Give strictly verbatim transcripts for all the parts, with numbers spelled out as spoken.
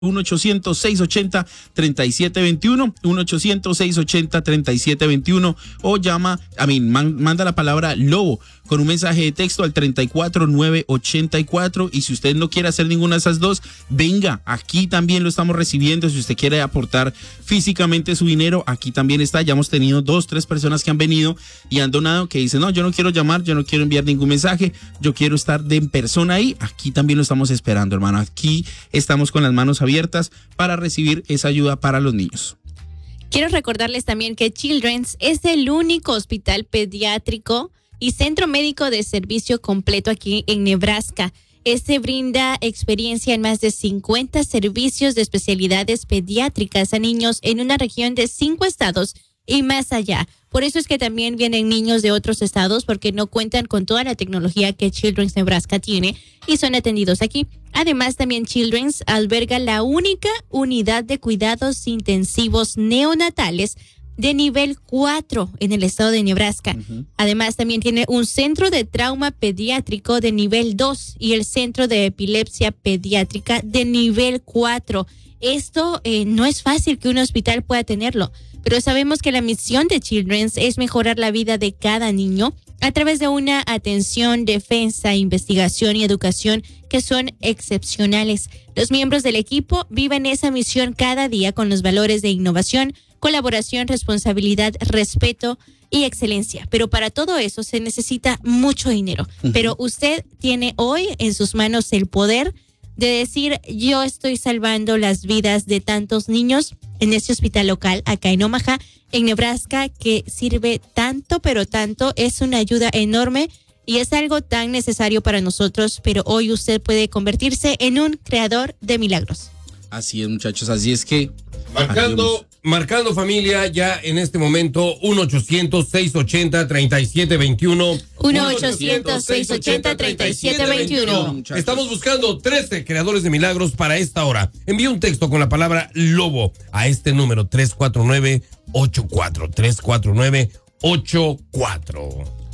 uno ochocientos, seiscientos ochenta, treinta y siete veintiuno, uno ochocientos, seiscientos ochenta, treinta y siete veintiuno, o llama, a mí, man, manda la palabra Lobo con un mensaje de texto al treinta y cuatro nueve ochenta y cuatro, y si usted no quiere hacer ninguna de esas dos, venga, aquí también lo estamos recibiendo. Si usted quiere aportar físicamente su dinero, aquí también está. Ya hemos tenido dos, tres personas que han venido y han donado, que dicen, no, yo no quiero llamar, yo no quiero enviar ningún mensaje, yo quiero estar de en persona ahí. Aquí también lo estamos esperando, hermano. Aquí estamos con las manos abiertas para recibir esa ayuda para los niños. Quiero recordarles también que Children's es el único hospital pediátrico y centro médico de servicio completo aquí en Nebraska. Este brinda experiencia en más de cincuenta servicios de especialidades pediátricas a niños en una región de cinco estados y más allá. Por eso es que también vienen niños de otros estados, porque no cuentan con toda la tecnología que Children's Nebraska tiene y son atendidos aquí. Además, también Children's alberga la única unidad de cuidados intensivos neonatales de nivel cuatro en el estado de Nebraska. Uh-huh. Además, también tiene un centro de trauma pediátrico de nivel dos y el centro de epilepsia pediátrica de nivel cuatro. Esto eh, no es fácil que un hospital pueda tenerlo, pero sabemos que la misión de Children's es mejorar la vida de cada niño a través de una atención, defensa, investigación y educación que son excepcionales. Los miembros del equipo viven esa misión cada día con los valores de innovación, colaboración, responsabilidad, respeto y excelencia. Pero para todo eso se necesita mucho dinero. Uh-huh. Pero usted tiene hoy en sus manos el poder de decir, yo estoy salvando las vidas de tantos niños en este hospital local acá en Omaha, en Nebraska, que sirve tanto, pero tanto. Es una ayuda enorme y es algo tan necesario para nosotros, pero hoy usted puede convertirse en un creador de milagros. Así es, muchachos, así es que... Marcando, marcando familia, ya en este momento, uno ochocientos, seiscientos ochenta, treinta y siete veintiuno. uno ochocientos, seiscientos ochenta, treinta y siete veintiuno. Estamos buscando trece creadores de milagros para esta hora. Envía un texto con la palabra Lobo a este número tres cuatro nueve ocho cuatro, tres cuatro nueve ocho cuatro.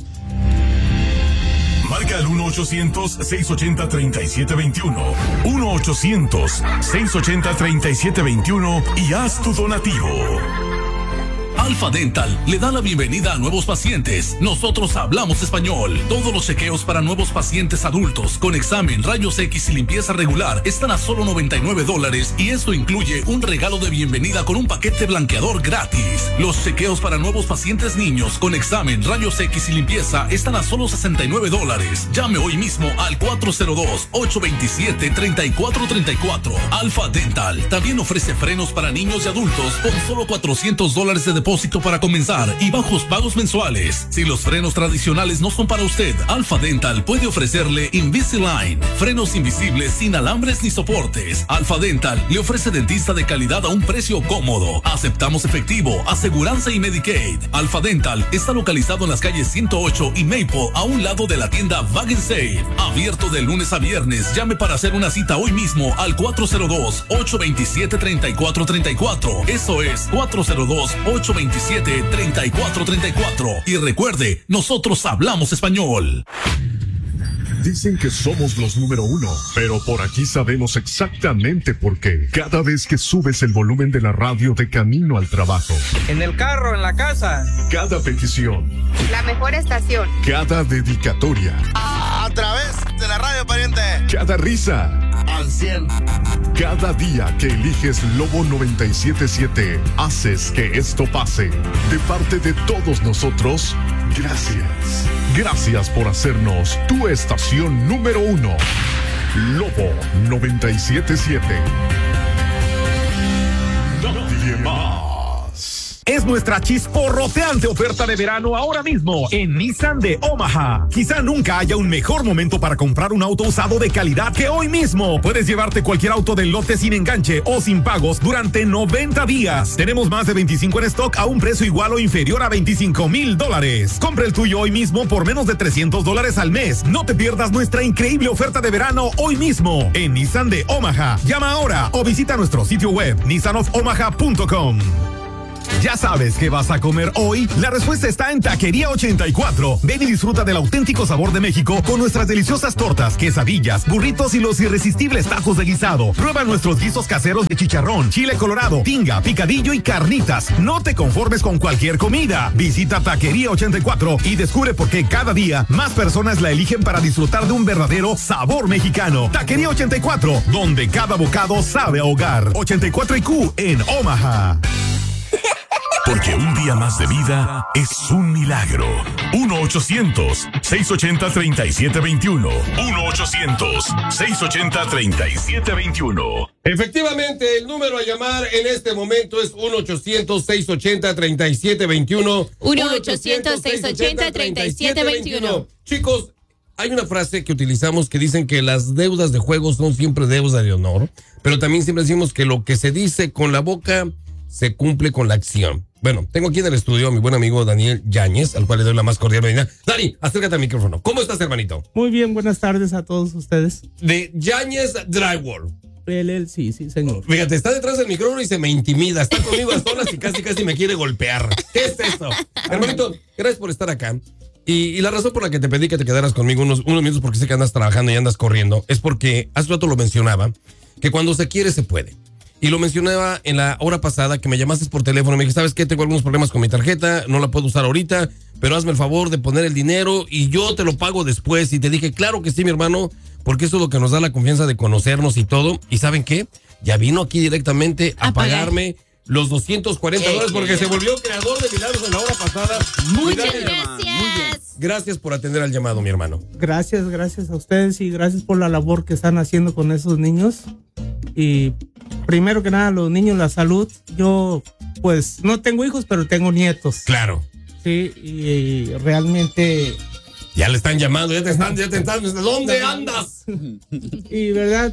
Marca el uno ochocientos, seiscientos ochenta, treinta y siete veintiuno. uno ochocientos, seiscientos ochenta, treinta y siete veintiuno y haz tu donativo. Alfa Dental le da la bienvenida a nuevos pacientes. Nosotros hablamos español. Todos los chequeos para nuevos pacientes adultos con examen, rayos X y limpieza regular están a solo noventa y nueve dólares, y esto incluye un regalo de bienvenida con un paquete blanqueador gratis. Los chequeos para nuevos pacientes niños con examen, rayos X y limpieza están a solo sesenta y nueve dólares. Llame hoy mismo al cuatro cero dos, ocho dos siete, tres cuatro tres cuatro. Alfa Dental también ofrece frenos para niños y adultos con solo cuatrocientos dólares de depósito para comenzar y bajos pagos mensuales. Si los frenos tradicionales no son para usted, Alfa Dental puede ofrecerle Invisalign, frenos invisibles sin alambres ni soportes. Alfa Dental le ofrece dentista de calidad a un precio cómodo. Aceptamos efectivo, aseguranza y Medicaid. Alfa Dental está localizado en las calles ciento ocho y Maple, a un lado de la tienda Bag and Save. Abierto de lunes a viernes. Llame para hacer una cita hoy mismo al cuatro cero dos, ocho dos siete, tres cuatro tres cuatro. Eso es cuatro cero dos, ocho dos siete, tres cuatro tres cuatro. Y recuerde, nosotros hablamos español. Dicen que somos los número uno, pero por aquí sabemos exactamente por qué. Cada vez que subes el volumen de la radio de camino al trabajo, en el carro, en la casa, cada petición, la mejor estación, cada dedicatoria, a, a través de la radio, pariente, cada risa, al cien, cada día que eliges Lobo noventa y siete punto siete, haces que esto pase. De parte de todos nosotros, gracias. Gracias por hacernos tu estación número uno. Lobo noventa y siete punto siete. Nadie más. Es nuestra chisporroteante oferta de verano ahora mismo en Nissan de Omaha. Quizá nunca haya un mejor momento para comprar un auto usado de calidad que hoy mismo. Puedes llevarte cualquier auto del lote sin enganche o sin pagos durante noventa días. Tenemos más de veinticinco en stock a un precio igual o inferior a veinticinco mil dólares. Compra el tuyo hoy mismo por menos de trescientos dólares al mes. No te pierdas nuestra increíble oferta de verano hoy mismo en Nissan de Omaha. Llama ahora o visita nuestro sitio web nissan of omaha punto com. ¿Ya sabes qué vas a comer hoy? La respuesta está en Taquería ochenta y cuatro. Ven y disfruta del auténtico sabor de México con nuestras deliciosas tortas, quesadillas, burritos y los irresistibles tacos de guisado. Prueba nuestros guisos caseros de chicharrón, chile colorado, tinga, picadillo y carnitas. No te conformes con cualquier comida. Visita Taquería ochenta y cuatro y descubre por qué cada día más personas la eligen para disfrutar de un verdadero sabor mexicano. Taquería ochenta y cuatro, donde cada bocado sabe a hogar. ochenta y cuatro I Q en Omaha. Porque un día más de vida es un milagro. uno ochocientos, seiscientos ochenta, treinta y siete veintiuno. uno ochocientos, seiscientos ochenta, treinta y siete veintiuno. Efectivamente, el número a llamar en este momento es uno ochocientos, seiscientos ochenta, treinta y siete veintiuno. uno ochocientos, seiscientos ochenta, treinta y siete veintiuno. Chicos, hay una frase que utilizamos que dicen que las deudas de juego son siempre deudas de honor, pero también siempre decimos que lo que se dice con la boca se cumple con la acción. Bueno, tengo aquí en el estudio a mi buen amigo Daniel Yáñez, al cual le doy la más cordial bienvenida. Dani, acércate al micrófono. ¿Cómo estás, hermanito? Muy bien, buenas tardes a todos ustedes. De Yáñez Drywall. Él, él, sí, sí, señor. Fíjate, está detrás del micrófono y se me intimida. Está conmigo a solas y casi, casi me quiere golpear. ¿Qué es esto? Hermanito, gracias por estar acá. Y, y la razón por la que te pedí que te quedaras conmigo unos, unos minutos, porque sé que andas trabajando y andas corriendo, es porque hace rato lo mencionaba, que cuando se quiere se puede. Y lo mencionaba en la hora pasada que me llamaste por teléfono y me dijiste, ¿sabes qué? Tengo algunos problemas con mi tarjeta, no la puedo usar ahorita, pero hazme el favor de poner el dinero y yo te lo pago después. Y te dije, claro que sí, mi hermano, porque eso es lo que nos da la confianza de conocernos y todo. ¿Y saben qué? Ya vino aquí directamente a, a pagarme los doscientos cuarenta dólares porque se volvió creador de milagros en la hora pasada. Muchas gracias. Muy bien. Gracias por atender al llamado, mi hermano. Gracias, gracias a ustedes y gracias por la labor que están haciendo con esos niños. Y primero que nada, los niños, la salud. Yo, pues, no tengo hijos, pero tengo nietos. Claro. Sí, y, y realmente... Ya le están llamando, ya te están, ya te están, ¿de dónde andas? Y verdad,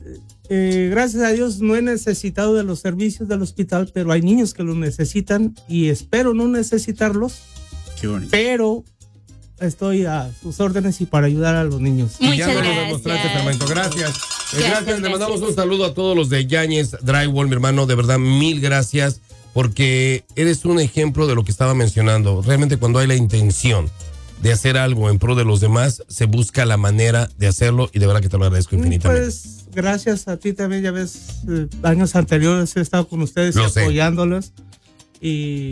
eh, gracias a Dios no he necesitado de los servicios del hospital, pero hay niños que los necesitan y espero no necesitarlos. Qué bonito. Pero estoy a sus órdenes y para ayudar a los niños. Muchas y ya nos gracias. lo demostraste, hermanito. Gracias. Gracias, Gracias. Le gracias. mandamos un saludo a todos los de Yáñez Drywall, mi hermano. De verdad, mil gracias, porque eres un ejemplo de lo que estaba mencionando. Realmente cuando hay la intención de hacer algo en pro de los demás, se busca la manera de hacerlo y de verdad que te lo agradezco infinitamente. Pues gracias a ti también, ya ves, eh, años anteriores he estado con ustedes Lo y sé. apoyándolos. Y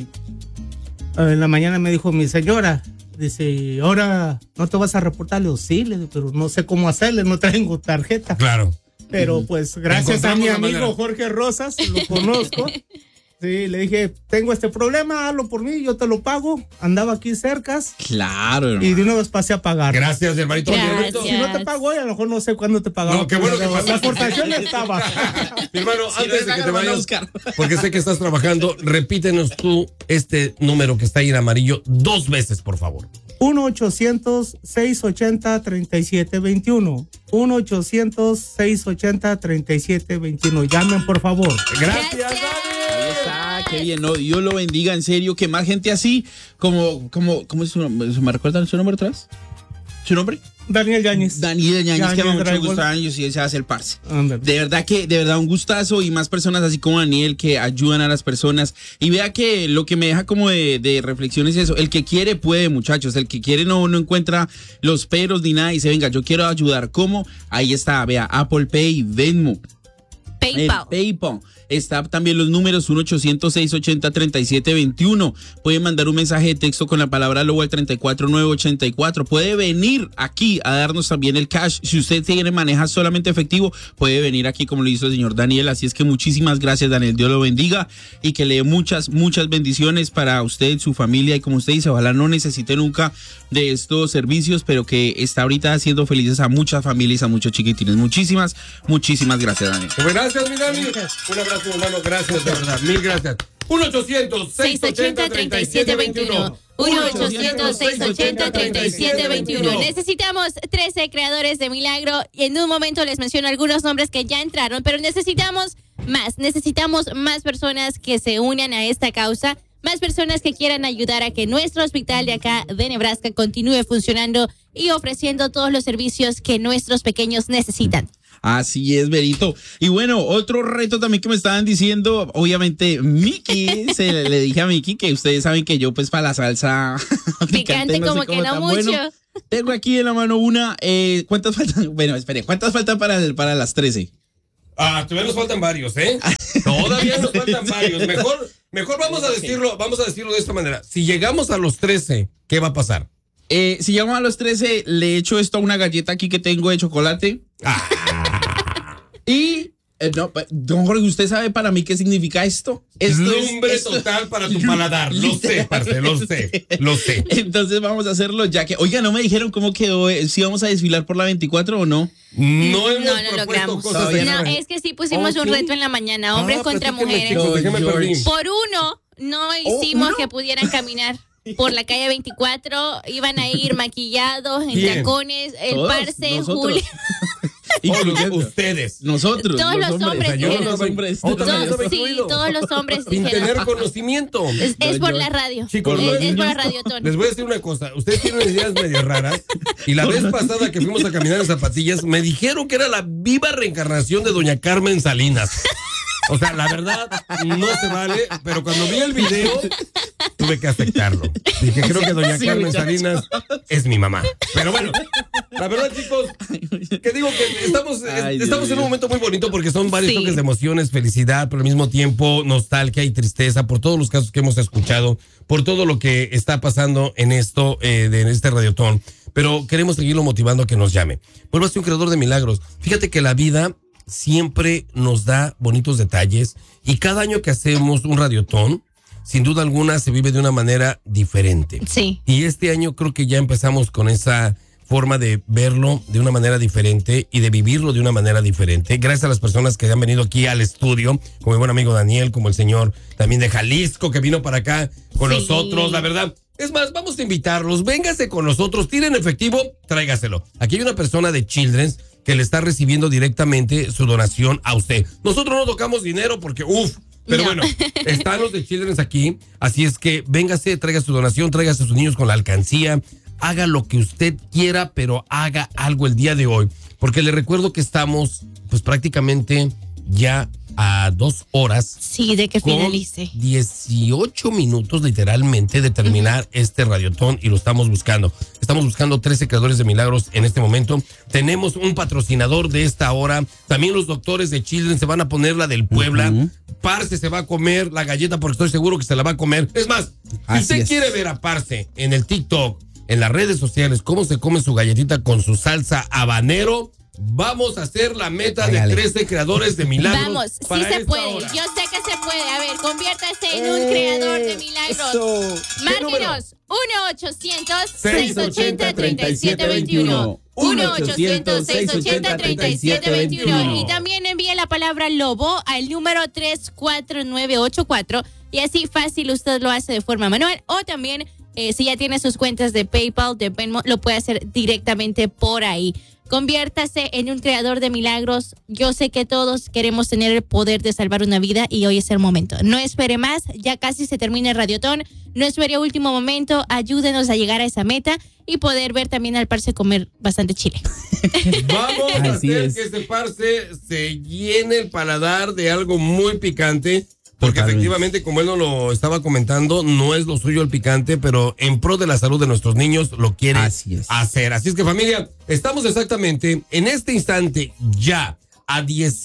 eh, en la mañana me dijo mi señora, dice, ahora no te vas a reportar. Le digo, sí, le digo, pero no sé cómo hacerle, no traigo tarjeta. Claro. Pero pues gracias a mi Encontramos la amigo manera. Jorge Rosas, lo conozco. Sí, le dije, tengo este problema, hazlo por mí, yo te lo pago. Andaba aquí cerca Claro, hermano. y de una vez pasé a pagar. Gracias, hermanito. Gracias. Hermanito. Si no te pago hoy, a lo mejor no sé cuándo te pagaba. No, qué bueno que la pasaste. aportación estaba. Mi hermano, Si antes no, de que te lo van a vayas, buscar. porque sé que estás trabajando, repítenos tú este número que está ahí en amarillo dos veces, por favor. uno ochocientos, seiscientos ochenta, treinta y siete veintiuno. uno ochocientos, seiscientos ochenta, treinta y siete veintiuno. Llamen, por favor. Gracias, Gracias. Ahí está, qué bien, ¿no? Dios lo bendiga, en serio, que más gente así, como, como, ¿cómo es su nombre? ¿Me recuerdan su nombre atrás? ¿Su nombre? Daniel Yáñez. Daniel Yáñez, que Yáñez me mucho Drywall. gusto años y se hace el parce. Ándale. De verdad que, de verdad, un gustazo y más personas así como Daniel que ayudan a las personas. Y vea que lo que me deja como de, de reflexión es eso. El que quiere puede, muchachos. El que quiere no, no encuentra los peros ni nada y dice, venga, yo quiero ayudar. ¿Cómo? Ahí está, vea, Apple Pay, Venmo. PayPal. El PayPal. Está también los números uno ochocientos, seiscientos ochenta, treinta y siete veintiuno. Puede mandar un mensaje de texto con la palabra Lobo al treinta y cuatro nueve ochenta y cuatro. Puede venir aquí a darnos también el cash. Si usted tiene, maneja solamente efectivo, puede venir aquí como lo hizo el señor Daniel. Así es que muchísimas gracias, Daniel. Dios lo bendiga y que le dé muchas, muchas bendiciones para usted, su familia y como usted dice, ojalá no necesite nunca de estos servicios, pero que está ahorita haciendo felices a muchas familias, a muchos chiquitines. Muchísimas, muchísimas gracias, Daniel. Gracias, mi Dani. Un abrazo, hermano. Gracias, de verdad. Mil gracias. uno ochocientos, seiscientos ochenta, treinta y siete veintiuno. uno ochocientos, seiscientos ochenta, treinta y siete veintiuno. Necesitamos trece creadores de milagro y en un momento les menciono algunos nombres que ya entraron, pero necesitamos más. Necesitamos más personas que se unan a esta causa, más personas que quieran ayudar a que nuestro hospital de acá de Nebraska continúe funcionando y ofreciendo todos los servicios que nuestros pequeños necesitan. Así es, Berito. Y bueno, otro reto también que me estaban diciendo, obviamente, Miki, se le, le dije a Miki que ustedes saben que yo pues para la salsa picante, picante no como que no mucho. Bueno. Tengo aquí en la mano una, eh, ¿cuántas faltan? Bueno, espere, ¿cuántas faltan para, el, para las trece? Ah, todavía nos faltan varios, ¿eh? Todavía nos faltan varios. Mejor, mejor vamos a decirlo, vamos a decirlo de esta manera. Si llegamos a los trece, ¿qué va a pasar? Eh, si llegamos a los trece, le echo esto a una galleta aquí que tengo de chocolate. Ah. Y, eh, no, don Jorge, ¿usted sabe para mí qué significa esto? Esto Lumbre es, esto, total para tu paladar. Lo sé, parce, lo sé, lo sé. Entonces vamos a hacerlo ya que, oiga, no me dijeron cómo quedó, eh, si vamos a desfilar por la veinticuatro o no. No hemos no, no logramos. Cosas no, es que sí pusimos okay. un reto en la mañana, hombres ah, contra mujeres. Chicos, por uno, no hicimos oh, que pudieran caminar por la calle veinticuatro, iban a ir maquillados, en ¿Quién? Tacones, el Todos, parce, Julio. Incluyendo ustedes. Nosotros. Todos los, los hombres. hombres yo los hombres. Todos, sí, todos los hombres. Sin tener conocimiento. Es, es por la radio. Chicos, es, es por la radiotón. Les voy a decir una cosa. Ustedes tienen ideas medio raras. Y la vez pasada que fuimos a caminar en zapatillas, me dijeron que era la viva reencarnación de doña Carmen Salinas. O sea, la verdad, no se vale, pero cuando vi el video, tuve que aceptarlo. Dije, creo que doña sí, Carmen Salinas es mi mamá. Pero bueno, la verdad, chicos, que digo que estamos, Ay, estamos en un momento muy bonito porque son varios sí. toques de emociones, felicidad, pero al mismo tiempo nostalgia y tristeza por todos los casos que hemos escuchado, por todo lo que está pasando en esto, eh, de, en este radiotón. Pero queremos seguirlo motivando a que nos llame. Vuelvo a ser un creador de milagros. Fíjate que la vida siempre nos da bonitos detalles y cada año que hacemos un radiotón, sin duda alguna se vive de una manera diferente. Sí. Y este año creo que ya empezamos con esa forma de verlo de una manera diferente y de vivirlo de una manera diferente. Gracias a las personas que han venido aquí al estudio, como mi buen amigo Daniel, como el señor también de Jalisco que vino para acá con sí. nosotros, la verdad. Es más, vamos a invitarlos, véngase con nosotros, tiren efectivo, tráigaselo. Aquí hay una persona de Children's que le está recibiendo directamente su donación a usted. Nosotros no tocamos dinero porque, uff, pero no. Bueno, están los de Children's aquí, así es que véngase, traiga su donación, tráigase a sus niños con la alcancía, haga lo que usted quiera, pero haga algo el día de hoy, porque le recuerdo que estamos, pues prácticamente ya a dos horas. Sí, de que finalice. dieciocho minutos literalmente de terminar uh-huh. este radiotón y lo estamos buscando. Estamos buscando trece creadores de milagros en este momento. Tenemos un patrocinador de esta hora. También los doctores de Children se van a poner la del Puebla. Uh-huh. Parce se va a comer la galleta porque estoy seguro que se la va a comer. Es más, Así si usted es. quiere ver a Parce en el TikTok, en las redes sociales, cómo se come su galletita con su salsa habanero, vamos a hacer la meta Dale. de trece creadores de milagros. Vamos, sí se puede. Hora. Yo sé que se puede. A ver, conviértase en un eh, creador de milagros. Márquenos uno ochocientos, seiscientos ochenta, treinta y siete veintiuno. uno ochocientos, seiscientos ochenta, treinta y siete veintiuno. Y también envíe la palabra lobo al número tres cuatro nueve ocho cuatro. Y así fácil usted lo hace de forma manual. O también, eh, si ya tiene sus cuentas de PayPal, de Venmo, lo puede hacer directamente por ahí. Conviértase en un creador de milagros. Yo sé que todos queremos tener el poder de salvar una vida y hoy es el momento. No espere más, ya casi se termina el radiotón. No espere último momento, ayúdenos a llegar a esa meta y poder ver también al parce comer bastante chile. Vamos a hacer es. que ese parce se llene el paladar de algo muy picante. Porque Totalmente. efectivamente, como él nos lo estaba comentando, no es lo suyo el picante, pero en pro de la salud de nuestros niños lo quiere Así es. hacer. Así es que, familia, estamos exactamente en este instante ya a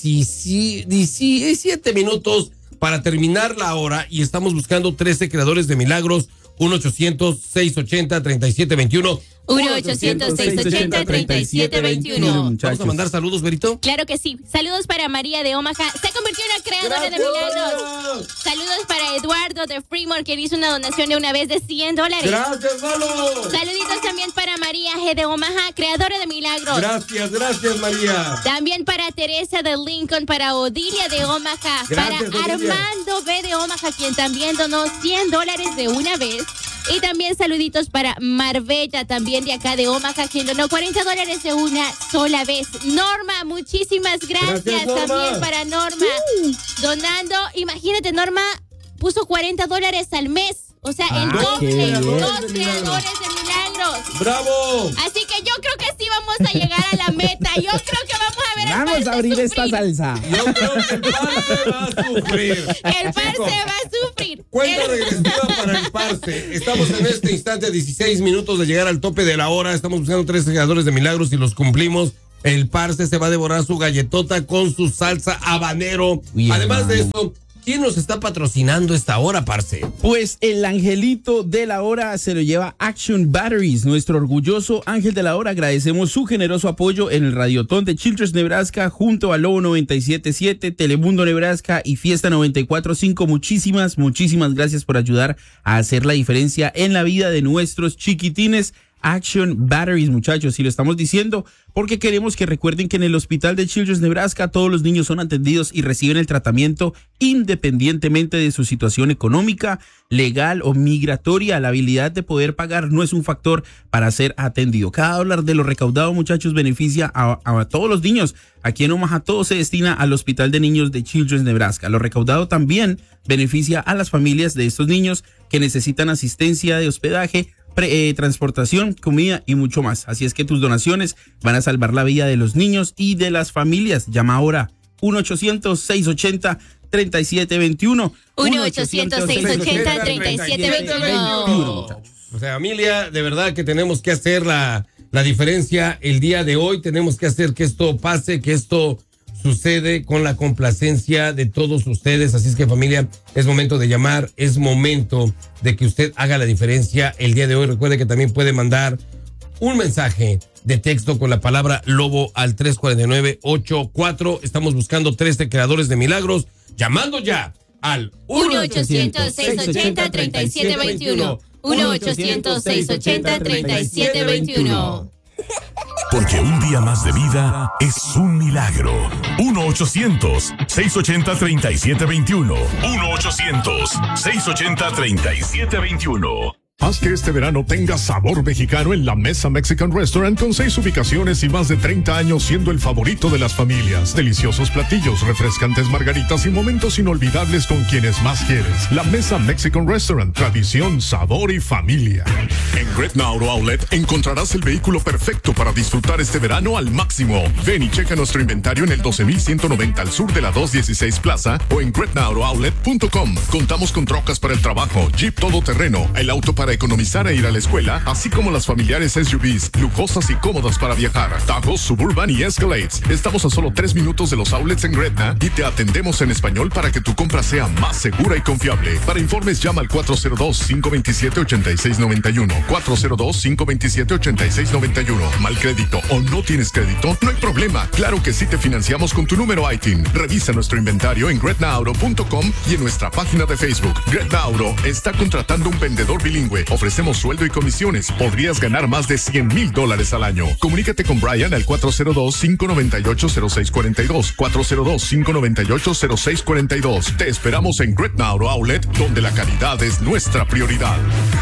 diecisiete minutos para terminar la hora y estamos buscando trece creadores de milagros. uno ochocientos, seiscientos ochenta, treinta y siete veintiuno. uno ochocientos, seiscientos ochenta, treinta y siete veintiuno. ¿Vamos a mandar saludos, Berito? Claro que sí. Saludos para María de Omaha. Se convirtió en una creadora de milagros. Saludos para Eduardo de Fremont, que hizo una donación de una vez de cien dólares. Gracias, Lalo. Saluditos también para María G de Omaha, creadora de milagros. Gracias, gracias, María. También para Teresa de Lincoln, para Odilia de Omaha, gracias, para Odilia. Armando B de Omaha, quien también donó cien dólares de una vez. Y también saluditos para Marbella, también de acá de Omaha, quien donó cuarenta dólares de una sola vez. Norma, muchísimas gracias, gracias Norma. También para Norma. Uh. Donando, imagínate, Norma puso cuarenta dólares al mes. O sea, ah, el doble, dos creadores de milagros. nosotros. ¡Bravo! Así que yo creo que sí vamos a llegar a la meta. Yo creo que vamos a ver el Vamos Parce a abrir sufrir. esta salsa. Yo creo que el Parce va a sufrir. El Parce va a sufrir. Cuenta El- regresiva para el Parce. Estamos en este instante a dieciséis minutos de llegar al tope de la hora. Estamos buscando tres creadores de milagros y los cumplimos. El Parce se va a devorar su galletota con su salsa habanero. Uy, Además de hermano. eso, ¿quién nos está patrocinando esta hora, Parce? Pues el angelito de la hora se lo lleva Action Batteries, nuestro orgulloso ángel de la hora. Agradecemos su generoso apoyo en el Radiotón de Children's Nebraska junto a Lobo noventa y siete punto siete, Telemundo Nebraska y Fiesta noventa y cuatro punto cinco. Muchísimas, muchísimas gracias por ayudar a hacer la diferencia en la vida de nuestros chiquitines. Action Batteries, muchachos, y lo estamos diciendo porque queremos que recuerden que en el Hospital de Children's Nebraska todos los niños son atendidos y reciben el tratamiento independientemente de su situación económica, legal o migratoria. La habilidad de poder pagar no es un factor para ser atendido. Cada dólar de lo recaudado, muchachos, beneficia a, a todos los niños. Aquí en Omaha todo se destina al Hospital de Niños de Children's Nebraska. Lo recaudado también beneficia a las familias de estos niños que necesitan asistencia de hospedaje, Pre, eh, transportación, comida y mucho más. Así es que tus donaciones van a salvar la vida de los niños y de las familias. Llama ahora uno ochocientos, seiscientos ochenta, treinta y siete veintiuno. uno ochocientos, seiscientos ochenta, treinta y siete veintiuno. O sea, familia, de verdad que tenemos que hacer la, la diferencia el día de hoy. Tenemos que hacer que esto pase, que esto sucede con la complacencia de todos ustedes. Así es que, familia, es momento de llamar, es momento de que usted haga la diferencia el día de hoy. Recuerde que también puede mandar un mensaje de texto con la palabra Lobo al tres cuatro nueve ocho cuatro. Estamos buscando tres creadores de milagros. Llamando ya al uno ochocientos, seiscientos ochenta, treinta y siete veintiuno. uno ochocientos, seiscientos ochenta, treinta y siete veintiuno. Porque un día más de vida es un milagro. uno ochocientos, seiscientos ochenta, treinta y siete veintiuno. uno ochocientos, seiscientos ochenta, treinta y siete veintiuno. Haz que este verano tenga sabor mexicano en la Mesa Mexican Restaurant con seis ubicaciones y más de treinta años siendo el favorito de las familias. Deliciosos platillos, refrescantes margaritas y momentos inolvidables con quienes más quieres. La Mesa Mexican Restaurant, tradición, sabor y familia. En Gretna Auto Outlet encontrarás el vehículo perfecto para disfrutar este verano al máximo. Ven y checa nuestro inventario en el doce mil ciento noventa al sur de la doscientos dieciséis Plaza o en gretna auto outlet punto com. Contamos con trocas para el trabajo, Jeep todoterreno, el auto para economizar e ir a la escuela, así como las familiares S U Vs, lujosas y cómodas para viajar, Tahoe, Suburban y Escalades. Estamos a solo tres minutos de los outlets en Gretna y te atendemos en español para que tu compra sea más segura y confiable. Para informes llama al cuatro cero dos, cinco dos siete, ocho seis nueve uno, cuatro cero dos, cinco dos siete, ocho seis nueve uno. ¿Mal crédito o no tienes crédito? No hay problema, claro que sí te financiamos con tu número I T I N. Revisa nuestro inventario en gretna auto punto com y en nuestra página de Facebook. Gretna Auto está contratando un vendedor bilingüe. Ofrecemos sueldo y comisiones. Podrías ganar más de cien mil dólares al año. Comunícate con Brian al cuatro cero dos, cinco nueve ocho, cero seis cuatro dos, cuatro cero dos, cinco nueve ocho, cero seis cuatro dos. Te esperamos en Gretna Auto Outlet, donde la calidad es nuestra prioridad.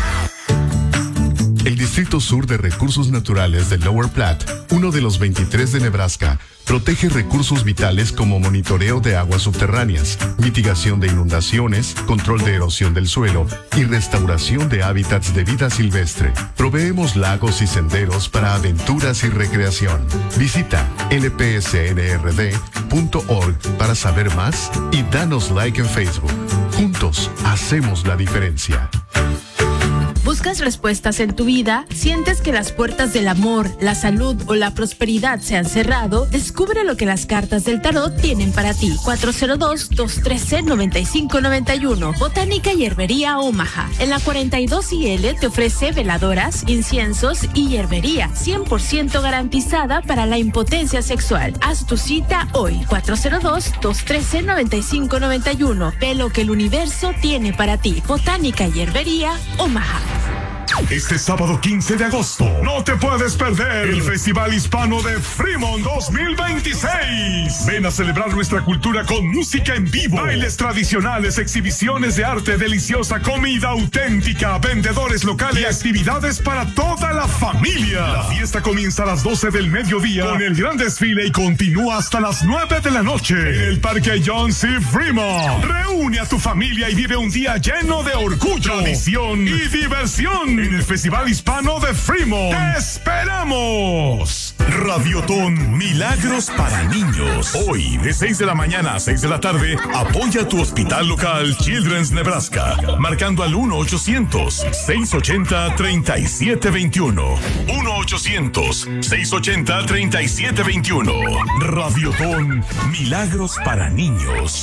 El Distrito Sur de Recursos Naturales de Lower Platte, uno de los veintitrés de Nebraska, protege recursos vitales como monitoreo de aguas subterráneas, mitigación de inundaciones, control de erosión del suelo y restauración de hábitats de vida silvestre. Proveemos lagos y senderos para aventuras y recreación. Visita l p s n r d punto org para saber más y danos like en Facebook. Juntos hacemos la diferencia. ¿Buscas respuestas en tu vida? ¿Sientes que las puertas del amor, la salud o la prosperidad se han cerrado? Descubre lo que las cartas del tarot tienen para ti. cuatro cero dos, dos uno tres, nueve cinco nueve uno. Botánica y Herbería Omaha. En la cuarenta y dos I L te ofrece veladoras, inciensos y hierbería cien por ciento garantizada para la impotencia sexual. Haz tu cita hoy. cuatro cero dos, dos uno tres, nueve cinco nueve uno. Ve lo que el universo tiene para ti. Botánica y Herbería Omaha. Este sábado quince de agosto, no te puedes perder el Festival Hispano de Fremont dos mil veintiséis. Ven a celebrar nuestra cultura con música en vivo, bailes tradicionales, exhibiciones de arte deliciosa, comida auténtica, vendedores locales y actividades para toda la familia. La fiesta comienza a las doce del mediodía con el gran desfile y continúa hasta las nueve de la noche en el Parque John C. Fremont. Reúne a tu familia y vive un día lleno de orgullo, tradición y diversión. en el Festival Hispano de Fremont. ¡Te esperamos! Radiotón Milagros para Niños. Hoy, de seis de la mañana a seis de la tarde, apoya tu hospital local Children's Nebraska, marcando al uno ochocientos, seiscientos ochenta, treinta y siete veintiuno. uno ochocientos, seiscientos ochenta, treinta y siete veintiuno. Radiotón Milagros para Niños.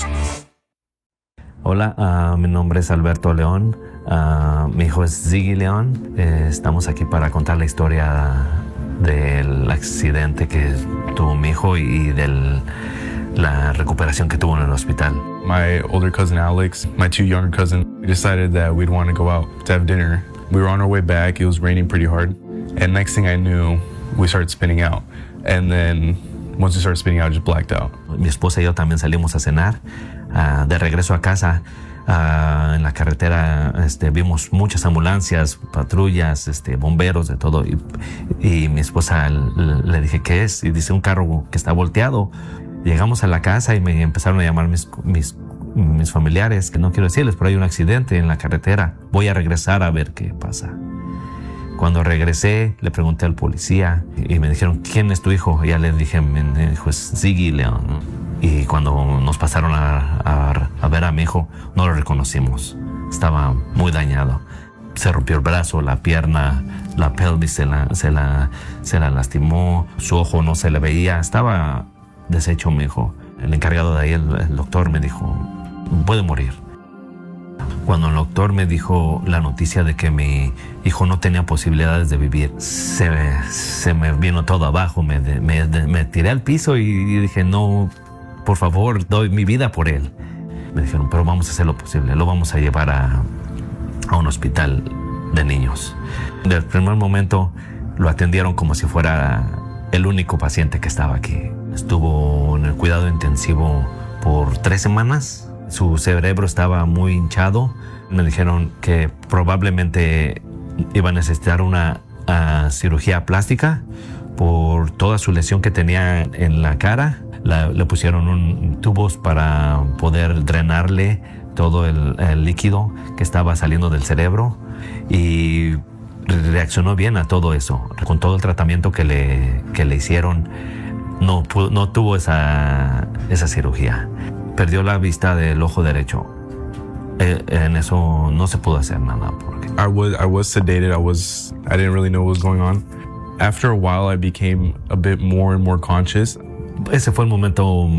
Hola, uh, mi nombre es Alberto León. Uh, mi hijo es Ziggy León. Eh, estamos aquí para contar la historia del accidente que tuvo mi hijo y de la recuperación que tuvo en el hospital. My older cousin Alex, my two younger cousins, we decided that we'd want to go out to have dinner. We were on our way back. It was raining pretty hard. And next thing I knew, we started spinning out. And then once we started spinning out, I just blacked out. Mi esposa y yo también salimos a cenar. Uh, de regreso a casa, uh, en la carretera este, vimos muchas ambulancias, patrullas, este, bomberos, de todo. Y, y mi esposa le, le dije, ¿qué es? Y dice, un carro que está volteado. Llegamos a la casa y me empezaron a llamar mis, mis, mis familiares, que no quiero decirles, pero hay un accidente en la carretera. Voy a regresar a ver qué pasa. Cuando regresé, le pregunté al policía y me dijeron, ¿quién es tu hijo? Y ya le dije, mi hijo es Ziggy León. Y cuando nos pasaron a, a, a ver a mi hijo, no lo reconocimos. Estaba muy dañado. Se rompió el brazo, la pierna, la pelvis se la, se la, se la lastimó, su ojo no se le veía. Estaba deshecho mi hijo. El encargado de ahí, el, el doctor, me dijo, puede morir. Cuando el doctor me dijo la noticia de que mi hijo no tenía posibilidades de vivir, se, se me vino todo abajo. Me, me, me tiré al piso y, y dije, no, por favor, doy mi vida por él. Me dijeron, pero vamos a hacer lo posible, lo vamos a llevar a, a un hospital de niños. Desde el primer momento lo atendieron como si fuera el único paciente que estaba aquí. Estuvo en el cuidado intensivo por tres semanas. Su cerebro estaba muy hinchado. Me dijeron que probablemente iba a necesitar una uh, cirugía plástica por toda su lesión que tenía en la cara. La, le pusieron un, tubos para poder drenarle todo el, el líquido que estaba saliendo del cerebro y reaccionó bien a todo eso. Con todo el tratamiento que le, que le hicieron, no, no tuvo esa, esa cirugía. Perdió la vista del ojo derecho. Eh, en eso no se pudo hacer nada. Porque... I was, I was sedated. I was, I didn't really know what was going on. After a while, I became a bit more and more conscious. Ese fue el momento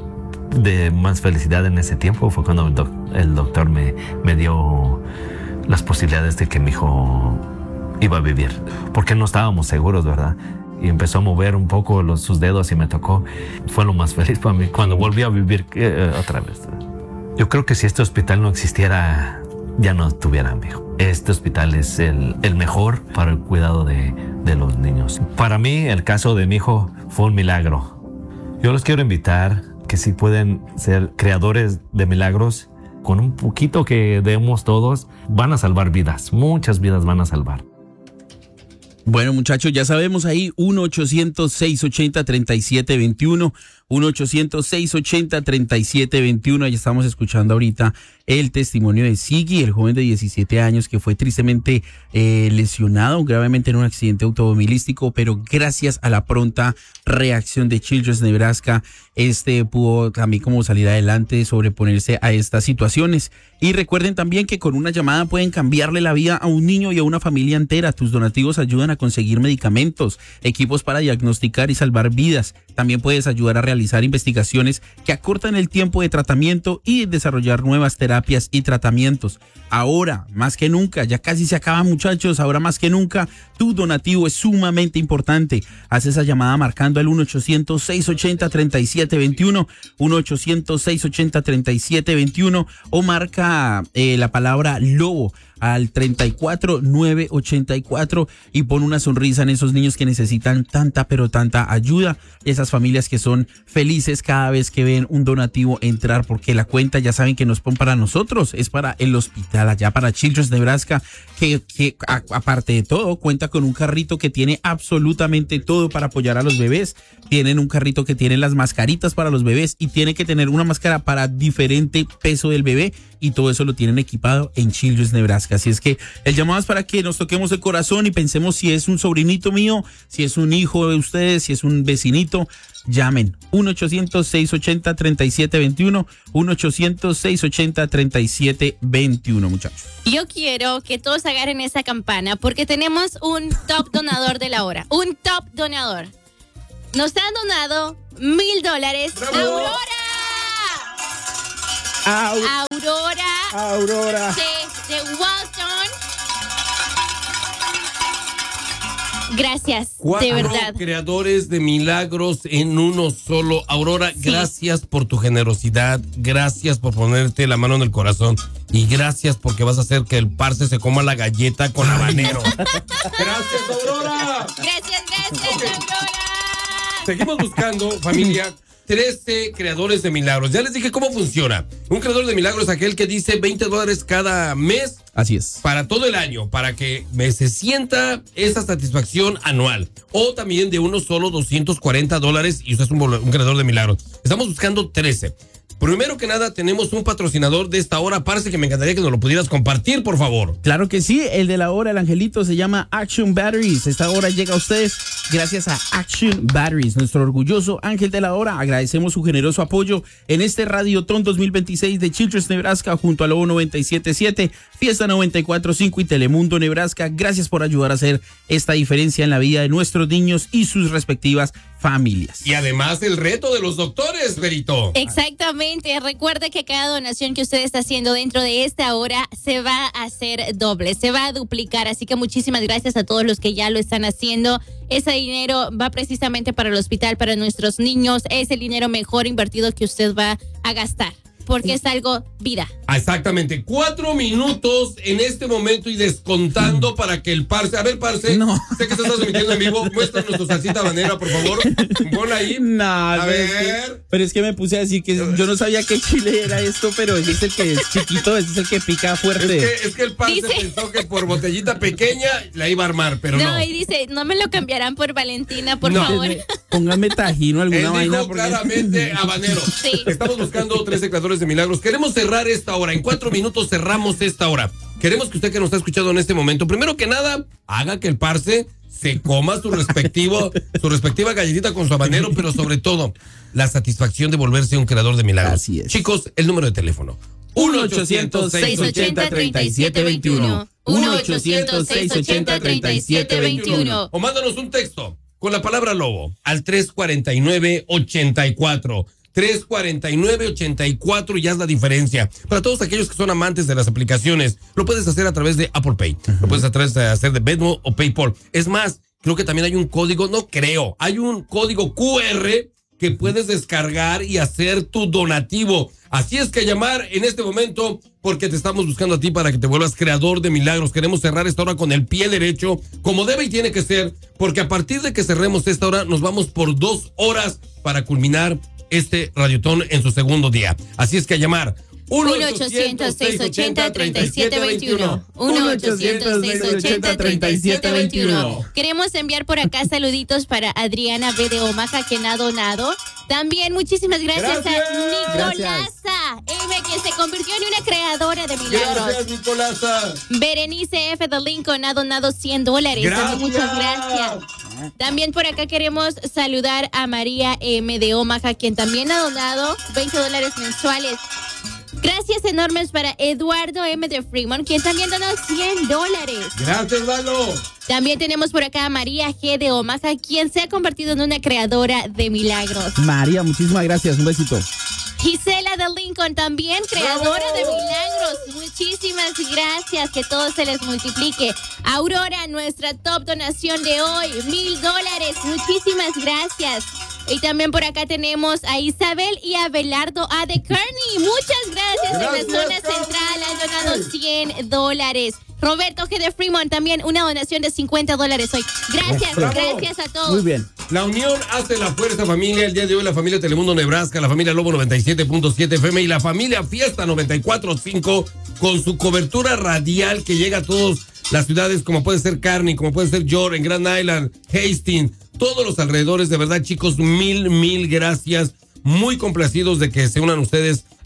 de más felicidad en ese tiempo. Fue cuando el, doc, el doctor me, me dio las posibilidades de que mi hijo iba a vivir. Porque no estábamos seguros, ¿verdad? Y empezó a mover un poco los, sus dedos y me tocó. Fue lo más feliz para mí cuando volví a vivir eh, otra vez. Yo creo que si este hospital no existiera, ya no tuviera a mi hijo. Este hospital es el, el mejor para el cuidado de, de los niños. Para mí, el caso de mi hijo fue un milagro. Yo los quiero invitar que si pueden ser creadores de milagros, con un poquito que demos todos, van a salvar vidas. Muchas vidas van a salvar. Bueno, muchachos, ya sabemos ahí, uno ochocientos, seiscientos ochenta, treinta y siete veintiuno, uno ochocientos, seiscientos ochenta, treinta y siete veintiuno. Ya estamos escuchando ahorita el testimonio de Ziggy, el joven de diecisiete años que fue tristemente eh, lesionado gravemente en un accidente automovilístico, pero gracias a la pronta reacción de Children's Nebraska, este pudo también como salir adelante, sobreponerse a estas situaciones. Y recuerden también que con una llamada pueden cambiarle la vida a un niño y a una familia entera. Tus donativos ayudan a conseguir medicamentos, equipos para diagnosticar y salvar vidas. También puedes ayudar a realizar investigaciones que acortan el tiempo de tratamiento y desarrollar nuevas terapias y tratamientos. Ahora, más que nunca, ya casi se acaba, muchachos, ahora más que nunca, tu donativo es sumamente importante. Haz esa llamada marcando el uno ochocientos, seiscientos ochenta, treinta y siete veintiuno, uno ochocientos, seiscientos ochenta, treinta y siete veintiuno o marca eh, la palabra lobo al treinta y cuatro, novecientos ochenta y cuatro y pon una sonrisa en esos niños que necesitan tanta pero tanta ayuda, esas familias que son felices cada vez que ven un donativo entrar, porque la cuenta ya saben que no es para nosotros, es para el hospital allá, para Children's Nebraska, que, que a, aparte de todo cuenta con un carrito que tiene absolutamente todo para apoyar a los bebés. Tienen un carrito que tiene las mascaritas para los bebés y tiene que tener una máscara para diferente peso del bebé, y todo eso lo tienen equipado en Children's Nebraska. Nebraska. Así es que el llamado es para que nos toquemos el corazón y pensemos si es un sobrinito mío, si es un hijo de ustedes, si es un vecinito. Llamen uno ochocientos, seiscientos ochenta, treinta y siete veintiuno, uno ochocientos, seiscientos ochenta, treinta y siete veintiuno, muchachos. Yo quiero que todos agarren esa campana porque tenemos un top donador de la hora. Un top donador. Nos han donado mil dólares. ¡Aurora! Au. Aurora. Aurora. De, de Walton. Gracias, Cuatro de verdad. creadores de milagros en uno solo. Aurora, sí. Gracias por tu generosidad, gracias por ponerte la mano en el corazón y gracias porque vas a hacer que el parce se coma la galleta con habanero. Gracias, Aurora. Gracias, gracias, okay. Aurora. Seguimos buscando, familia, trece creadores de milagros. Ya les dije cómo funciona. Un creador de milagros es aquel que dice veinte dólares cada mes. Así es. Para todo el año, para que me se sienta esa satisfacción anual. O también de uno solo doscientos cuarenta dólares y usted es un, un creador de milagros. Estamos buscando trece. Primero que nada, tenemos un patrocinador de esta hora. Parece que me encantaría que nos lo pudieras compartir, por favor. Claro que sí, el de la hora, el angelito, se llama Action Batteries. Esta hora llega a ustedes gracias a Action Batteries, nuestro orgulloso ángel de la hora. Agradecemos su generoso apoyo en este Radiotón dos mil veintiséis de Children's Nebraska junto a Lobo noventa y siete punto siete, Fiesta noventa y cuatro punto cinco y Telemundo Nebraska. Gracias por ayudar a hacer esta diferencia en la vida de nuestros niños y sus respectivas familias. Y además el reto de los doctores, Berito. Exactamente. Recuerde que cada donación que usted está haciendo dentro de esta hora se va a hacer doble, se va a duplicar. Así que muchísimas gracias a todos los que ya lo están haciendo. Ese dinero va precisamente para el hospital, para nuestros niños. Es el dinero mejor invertido que usted va a gastar. Porque es algo vida. Exactamente. Cuatro minutos en este momento y descontando para que el parce... A ver, parce. No. Sé que estás transmitiendo en vivo. Muéstranos tu salsita habanera, por favor. Ponla ahí. No, a pero ver. Es que, pero es que me puse así que yo no sabía qué chile era esto, pero ese es el que es chiquito, ese es el que pica fuerte. Es que, es que el parce dice... pensó que por botellita pequeña la iba a armar, pero no. No, y dice, no me lo cambiarán por Valentina, por no. favor. Póngame tajino, alguna Él vaina. Dijo porque... claramente habanero. Sí. Estamos buscando tres declaradores de milagros. Queremos cerrar esta hora. En cuatro minutos cerramos esta hora. Queremos que usted que nos está escuchando en este momento, primero que nada, haga que el parce se coma su respectivo, su respectiva galletita con su habanero, pero sobre todo, la satisfacción de volverse un creador de milagros. Así es. Chicos, el número de teléfono. uno ochocientos, seiscientos ochenta, treinta y siete veintiuno. uno ochocientos, seiscientos ochenta, treinta y siete veintiuno. O mándanos un texto con la palabra lobo al tres cuarenta y nueve, ochenta y cuatro. tres cuarenta y nueve, ochenta y cuatro y ya es la diferencia. Para todos aquellos que son amantes de las aplicaciones, lo puedes hacer a través de Apple Pay. Uh-huh. Lo puedes hacer de Venmo o PayPal. Es más, creo que también hay un código, no creo, hay un código cu erre que puedes descargar y hacer tu donativo. Así es que llamar en este momento porque te estamos buscando a ti para que te vuelvas creador de milagros. Queremos cerrar esta hora con el pie derecho, como debe y tiene que ser, porque a partir de que cerremos esta hora, nos vamos por dos horas para culminar este Radiotón en su segundo día. Así es que a llamar uno ochocientos, seiscientos ochenta, treinta y siete veintiuno. uno ochocientos, seiscientos ochenta, treinta y siete veintiuno. Queremos enviar por acá saluditos para Adriana B. de Omaha, quien ha donado. También muchísimas gracias, gracias. a Nicolasa M, quien se convirtió en una creadora de milagros. Gracias, Nicolasa. Berenice F. de Lincoln ha donado cien dólares. Gracias. Muchas gracias. También por acá queremos saludar a María M. de Omaha, quien también ha donado veinte dólares mensuales. Gracias enormes para Eduardo M. de Fremont, quien también donó cien dólares. Gracias, Lalo. También tenemos por acá a María G. de Omaha, quien se ha convertido en una creadora de milagros. María, muchísimas gracias. Un besito. Gisela de Lincoln, también creadora ¡Oh! de milagros. Muchísimas gracias, que todo se les multiplique. Aurora, nuestra top donación de hoy, mil dólares. Muchísimas gracias. Y también por acá tenemos a Isabel y a Belardo A. de Kearney. Muchas gracias, gracias en la zona Carmen. Central. Han donado cien dólares. Roberto G. de Fremont, también una donación de cincuenta dólares hoy. Gracias, Bravo. gracias a todos. Muy bien. La unión hace la fuerza, familia. El día de hoy la familia Telemundo Nebraska, la familia Lobo noventa y siete punto siete F M y la familia Fiesta noventa y cuatro punto cinco con su cobertura radial que llega a todas las ciudades como puede ser Kearney, como puede ser York, en Grand Island, Hastings, todos los alrededores. De verdad, chicos, mil, mil gracias. Muy complacidos de que se unan ustedes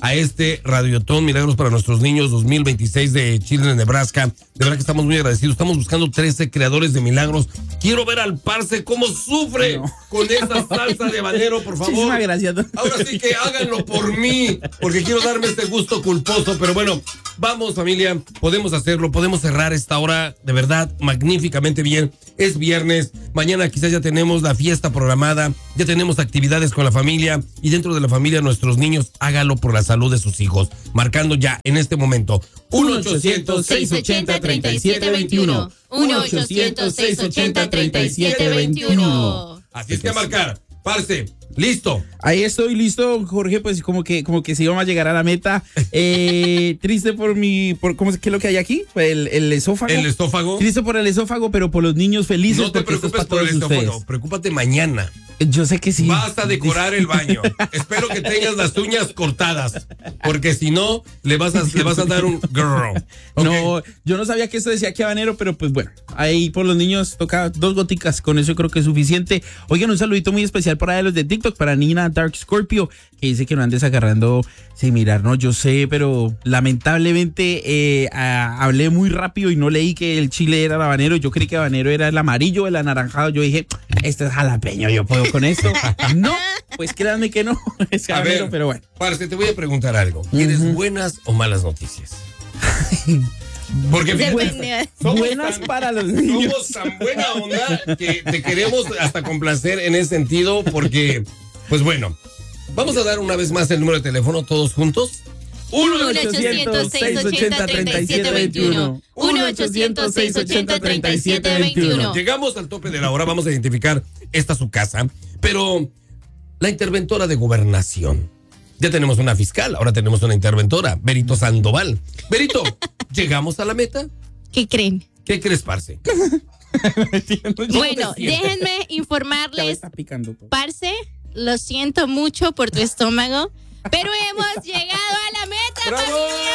a este Radiotón Milagros para Nuestros Niños dos mil veintiséis de Children, Nebraska. De verdad que estamos muy agradecidos. Estamos buscando trece creadores de milagros. Quiero ver al Parce cómo sufre no. con esa salsa de habanero, por favor. Muchísimas gracias. Ahora sí que háganlo por mí, porque quiero darme este gusto culposo. Pero bueno, vamos, familia, podemos hacerlo, podemos cerrar esta hora de verdad magníficamente bien. Es viernes, mañana quizás ya tenemos la fiesta programada, ya tenemos actividades con la familia y dentro de la familia nuestros niños, hágalo por la salud de sus hijos, marcando ya en este momento uno ochocientos, seiscientos ochenta, treinta y siete veintiuno. uno ochocientos, seiscientos ochenta, treinta y siete veintiuno. Así es que a marcar, Parce, listo. Ahí estoy listo, Jorge, pues como que como que si vamos a llegar a la meta. Eh, triste por mi, por ¿cómo es que es lo que hay aquí? El, el esófago. El esófago. Triste por el esófago, pero por los niños felices. No te preocupes por el esófago, ustedes. Preocúpate mañana. Yo sé que sí. Vas a decorar el baño. Espero que tengas las uñas cortadas, porque si no, le vas a, le vas a dar un girl. Okay. No, yo no sabía que esto decía que habanero, pero pues bueno, ahí por los niños toca dos goticas, con eso creo que es suficiente. Oigan, un saludito muy especial para de los de TikTok, para Nina Dark Scorpio, que dice que no andes agarrando sin mirar, no, yo sé, pero lamentablemente eh, a, hablé muy rápido y no leí que el chile era el habanero. Yo creí que habanero era el amarillo, el anaranjado. Yo dije, este es jalapeño, yo puedo con esto. No, pues créanme que no, es habanero, a ver, pero bueno. Parce, te voy a preguntar algo. ¿Tienes uh-huh. buenas o malas noticias? Porque buenas, buenas tan, para los niños. Somos tan buena onda que te queremos hasta complacer en ese sentido, porque, pues bueno, vamos a dar una vez más el número de teléfono todos juntos. uno ochocientos, seiscientos ochenta, treinta y siete veintiuno. uno ochocientos, seiscientos ochenta, treinta y siete veintiuno. Llegamos al tope de la hora, vamos a identificar esta su casa, pero la interventora de gobernación. Ya tenemos una fiscal, ahora tenemos una interventora, Berito Sandoval. Berito, ¿llegamos a la meta? ¿Qué creen? ¿Qué crees, Parce? Bueno, déjenme informarles, Parce, lo siento mucho por tu estómago, pero hemos llegado a la meta, ¡bravo!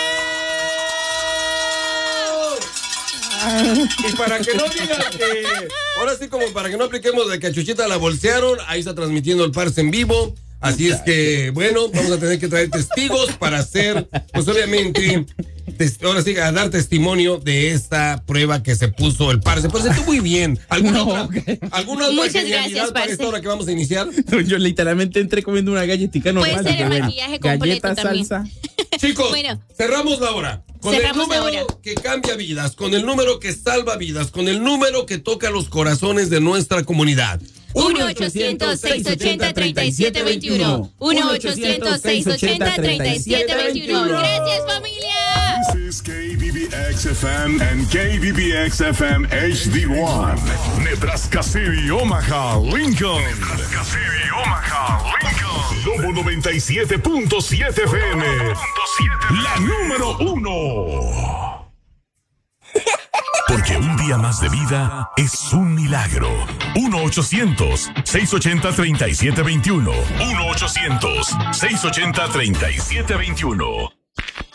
Y para que no digan que, ahora sí como para que no apliquemos de que a Chuchita la bolsearon, ahí está transmitiendo el Parce en vivo. Así es que, bueno, vamos a tener que traer testigos para hacer, pues obviamente, tes, ahora sí, a dar testimonio de esta prueba que se puso el Parce. Pues estuvo muy bien. ¿Alguna no, otra, okay. ¿alguna otra genialidad para esta hora que vamos a iniciar? Yo literalmente entré comiendo una galletita normal. Puede ser el bueno, maquillaje completo galleta, también. Salsa. Chicos, bueno, cerramos la hora. Con el número que cambia vidas, con el número que salva vidas, con el número que toca los corazones de nuestra comunidad. uno ochocientos, seiscientos ochenta, treinta y siete veintiuno. uno ochocientos, seiscientos ochenta, treinta y siete veintiuno. Gracias, familia. This is K B B X F M and K B B X F M H D one. Nebraska City, Omaha, Lincoln. Nebraska City, Omaha, Lincoln. Lobo noventa y siete punto siete F M. La número uno. Porque un día más de vida es un milagro. uno ochocientos, seiscientos ochenta, treinta y siete veintiuno. uno ochocientos, seiscientos ochenta, treinta y siete veintiuno.